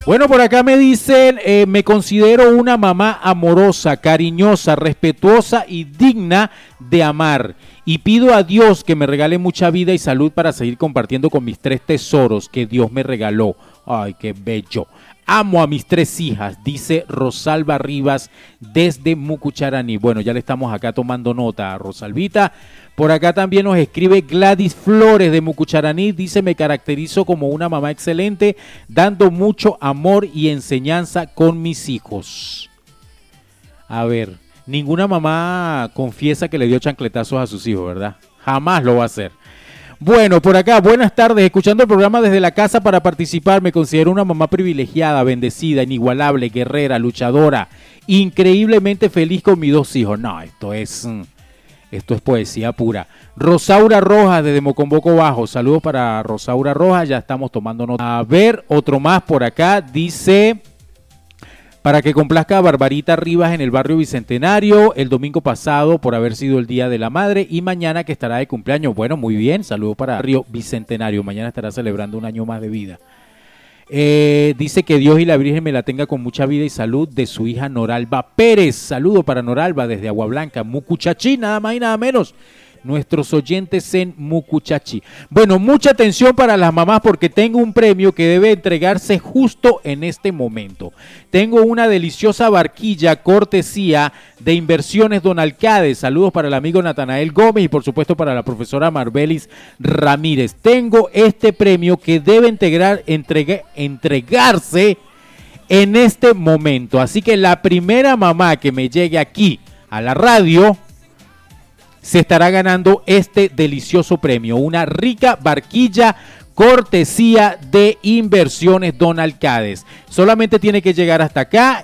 Bueno, por acá me dicen, me considero una mamá amorosa, cariñosa, respetuosa y digna de amar. Y pido a Dios que me regale mucha vida y salud para seguir compartiendo con mis 3 tesoros que Dios me regaló. Ay, qué bello. Amo a mis 3 hijas, dice Rosalba Rivas desde Mucucharaní. Bueno, ya le estamos acá tomando nota a Rosalvita. Por acá también nos escribe Gladys Flores de Mucucharaní. Dice, me caracterizo como una mamá excelente, dando mucho amor y enseñanza con mis hijos. A ver, ninguna mamá confiesa que le dio chancletazos a sus hijos, ¿verdad? Jamás lo va a hacer. Bueno, por acá, buenas tardes, escuchando el programa desde la casa para participar. Me considero una mamá privilegiada, bendecida, inigualable, guerrera, luchadora, increíblemente feliz con mis 2 hijos. No, esto es poesía pura. Rosaura Rojas desde Mocomboco Bajo, saludos para Rosaura Rojas, ya estamos tomando nota. A ver, otro más por acá, dice... Para que complazca a Barbarita Rivas en el barrio Bicentenario, el domingo pasado por haber sido el Día de la Madre y mañana que estará de cumpleaños. Bueno, muy bien, saludos para el barrio Bicentenario, mañana estará celebrando un año más de vida. Dice que Dios y la Virgen me la tenga con mucha vida y salud de su hija Noralba Pérez. Saludo para Noralba desde Agua Blanca, Mucuchachí, nada más y nada menos. Nuestros oyentes en Mucuchachí. Bueno, mucha atención para las mamás porque tengo un premio que debe entregarse justo en este momento. Tengo una deliciosa barquilla cortesía de Inversiones Don Alcade. Saludos para el amigo Natanael Gómez y por supuesto para la profesora Marbelis Ramírez. Tengo este premio que debe entregarse en este momento. Así que la primera mamá que me llegue aquí a la radio se estará ganando este delicioso premio, una rica barquilla cortesía de Inversiones Don Alcades. Solamente tiene que llegar hasta acá.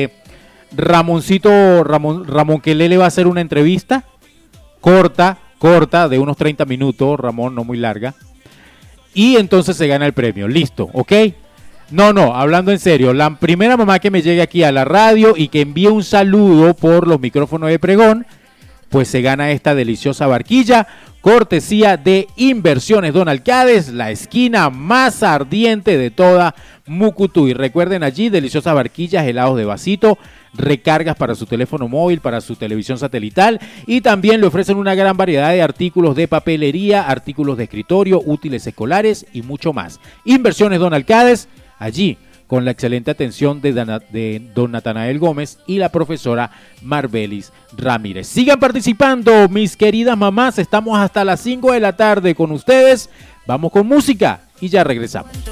Ramón Quelé le va a hacer una entrevista corta, de unos 30 minutos, Ramón, no muy larga. Y entonces se gana el premio, listo, ¿ok? No, hablando en serio, la primera mamá que me llegue aquí a la radio y que envíe un saludo por los micrófonos de Pregón, pues se gana esta deliciosa barquilla, cortesía de Inversiones Don Alcades, la esquina más ardiente de toda Mucutuy. Recuerden allí, deliciosas barquillas, helados de vasito, recargas para su teléfono móvil, para su televisión satelital y también le ofrecen una gran variedad de artículos de papelería, artículos de escritorio, útiles escolares y mucho más. Inversiones Don Alcades, allí con la excelente atención de don Natanael Gómez y la profesora Marbelis Ramírez. Sigan participando, mis queridas mamás, estamos hasta las 5 de la tarde con ustedes. Vamos con música y ya regresamos.